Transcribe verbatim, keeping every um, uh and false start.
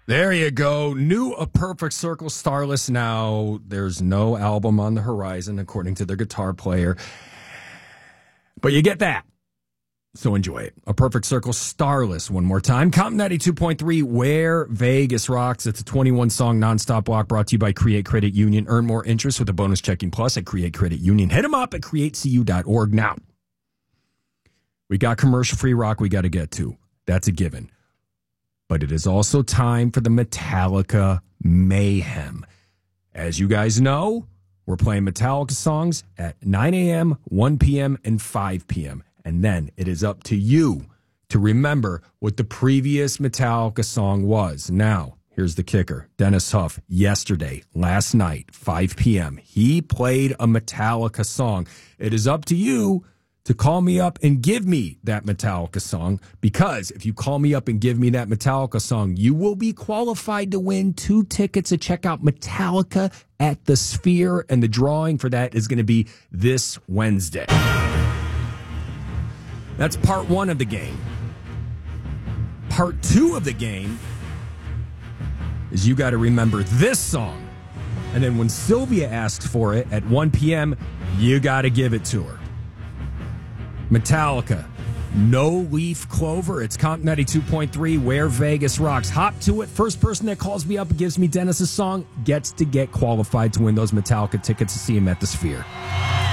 There you go. New A Perfect Circle, Starless now. There's no album on the horizon, according to their guitar player. But you get that. So enjoy it. A Perfect Circle, Starless, one more time. Comp ninety-two point three, Where Vegas Rocks. It's a twenty-one song nonstop block brought to you by Create Credit Union. Earn more interest with a bonus checking plus at Create Credit Union. Hit them up at create c u dot org now. We got commercial-free rock we got to get to. That's a given. But it is also time for the Metallica Mayhem. As you guys know, we're playing Metallica songs at nine a.m., one p.m., and five p.m., and then it is up to you to remember what the previous Metallica song was. Now, here's the kicker. Dennis Huff, yesterday, last night, five p.m., he played a Metallica song. It is up to you to call me up and give me that Metallica song, because if you call me up and give me that Metallica song, you will be qualified to win two tickets to check out Metallica at the Sphere, and the drawing for that is going to be this Wednesday. That's part one of the game. Part two of the game is you got to remember this song. And then when Sylvia asks for it at one p.m., you got to give it to her. Metallica, No Leaf Clover. It's Comp ninety-two point three, Where Vegas Rocks. Hop to it. First person that calls me up and gives me Dennis's song gets to get qualified to win those Metallica tickets to see him at the Sphere.